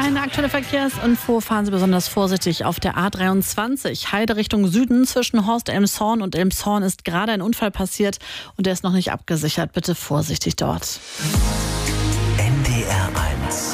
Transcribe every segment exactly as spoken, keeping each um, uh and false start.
Eine aktuelle Verkehrsinfo: Fahren Sie besonders vorsichtig auf der A dreiundzwanzig. Heide Richtung Süden zwischen Horst-Elmshorn und Elmshorn ist gerade ein Unfall passiert und der ist noch nicht abgesichert. Bitte vorsichtig dort. N D R eins.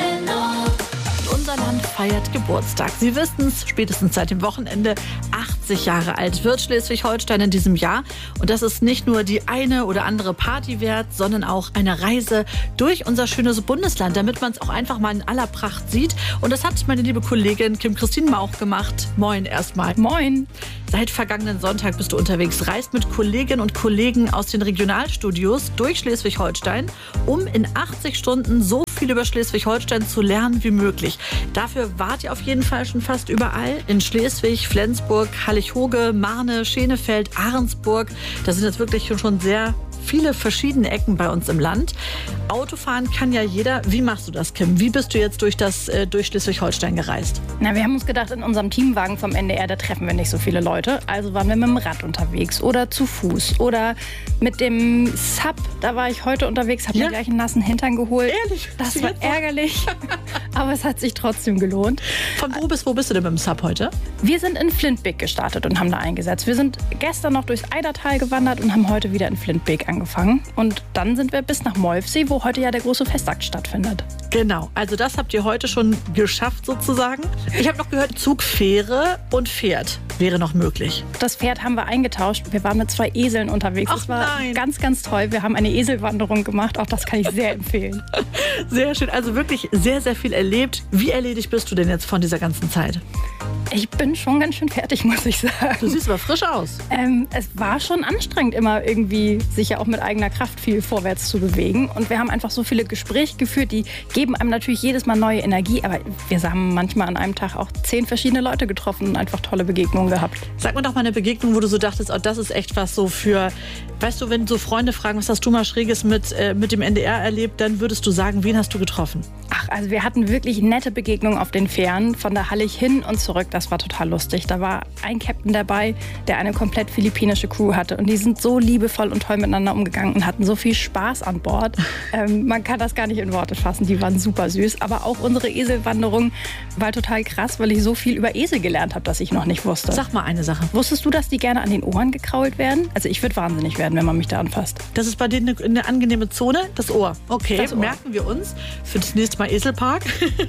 Unser Land feiert Geburtstag. Sie wissen es, spätestens seit dem Wochenende. achtzig Jahre alt wird Schleswig-Holstein in diesem Jahr. Und das ist nicht nur die eine oder andere Party wert, sondern auch eine Reise durch unser schönes Bundesland, damit man es auch einfach mal in aller Pracht sieht. Und das hat meine liebe Kollegin Kim-Christine Mauch gemacht. Moin erstmal. Moin. Seit vergangenen Sonntag bist du unterwegs, reist mit Kolleginnen und Kollegen aus den Regionalstudios durch Schleswig-Holstein, um in achtzig Stunden so viel über Schleswig-Holstein zu lernen wie möglich. Dafür wart ihr auf jeden Fall schon fast überall. In Schleswig, Flensburg, Hallig-Hoge, Marne, Schenefeld, Ahrensburg. Das sind jetzt wirklich schon sehr viele verschiedene Ecken bei uns im Land. Autofahren kann ja jeder. Wie machst du das, Kim? Wie bist du jetzt durch, das, äh, durch Schleswig-Holstein gereist? Na, wir haben uns gedacht, in unserem Teamwagen vom N D R, da treffen wir nicht so viele Leute. Also waren wir mit dem Rad unterwegs oder zu Fuß oder mit dem Sub. Da war ich heute unterwegs, habe Ja? mir gleich einen nassen Hintern geholt. Ehrlich? Das war ärgerlich, aber es hat sich trotzdem gelohnt. Von wo bis wo bist du denn mit dem Sub heute? Wir sind in Flintbek gestartet und haben da eingesetzt. Wir sind gestern noch durchs Eidertal gewandert und haben heute wieder in Flintbek angefangen. Und dann sind wir bis nach Molfsee, wo heute ja der große Festakt stattfindet. Genau, also das habt ihr heute schon geschafft sozusagen. Ich habe noch gehört, Zug, Fähre und Pferd wäre noch möglich. Das Pferd haben wir eingetauscht. Wir waren mit zwei Eseln unterwegs. Ach das war nein. ganz, ganz toll. Wir haben eine Eselwanderung gemacht. Auch das kann ich sehr empfehlen. Sehr schön, also wirklich sehr, sehr viel erlebt. Wie erledigt bist du denn jetzt von dieser ganzen Zeit? Ich bin schon ganz schön fertig, muss ich sagen. Du siehst aber frisch aus. Ähm, es war schon anstrengend, immer irgendwie sich ja auch mit eigener Kraft viel vorwärts zu bewegen. Und wir haben einfach so viele Gespräche geführt, die geben einem natürlich jedes Mal neue Energie. Aber wir haben manchmal an einem Tag auch zehn verschiedene Leute getroffen und einfach tolle Begegnungen gehabt. Sag mir doch mal eine Begegnung, wo du so dachtest, oh, das ist echt was so für, weißt du, wenn so Freunde fragen, was hast du mal Schräges mit, äh, mit dem N D R erlebt, dann würdest du sagen, wen hast du getroffen? Ach, also wir hatten wirklich nette Begegnungen auf den Fähren, von der Hallig hin und zurück. Das war total lustig. Da war ein Captain dabei, der eine komplett philippinische Crew hatte. Und die sind so liebevoll und toll miteinander umgegangen und hatten so viel Spaß an Bord. Ähm, man kann das gar nicht in Worte fassen. Die waren super süß. Aber auch unsere Eselwanderung war total krass, weil ich so viel über Esel gelernt habe, dass ich noch nicht wusste. Sag mal eine Sache. Wusstest du, dass die gerne an den Ohren gekrault werden? Also ich würde wahnsinnig werden, wenn man mich da anfasst. Das ist bei denen eine, eine angenehme Zone, das Ohr. Okay, Das Ohr. Merken wir uns für das nächste Mal Eselpark.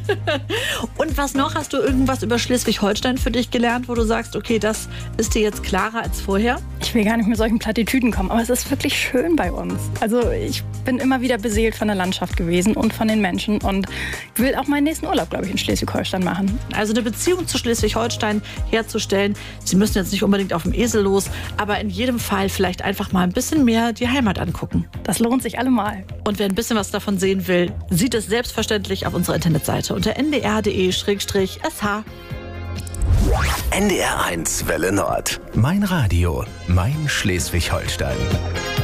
Und was noch? Hast du irgendwas über Schleswig-Holstein für dich gelernt, wo du sagst, okay, das ist dir jetzt klarer als vorher? Ich will gar nicht mit solchen Plattitüden kommen, aber es ist wirklich schön bei uns. Also ich bin immer wieder beseelt von der Landschaft gewesen und von den Menschen und will auch meinen nächsten Urlaub, glaube ich, in Schleswig-Holstein machen. Also eine Beziehung zu Schleswig-Holstein herzustellen. Sie müssen jetzt nicht unbedingt auf dem Esel los, aber in jedem Fall vielleicht einfach mal ein bisschen mehr die Heimat angucken. Das lohnt sich allemal. Und wer ein bisschen was davon sehen will, sieht es selbstverständlich auf unserer Internetseite unter n d r punkt d e slash s h. N D R eins Welle Nord. Mein Radio, mein Schleswig-Holstein.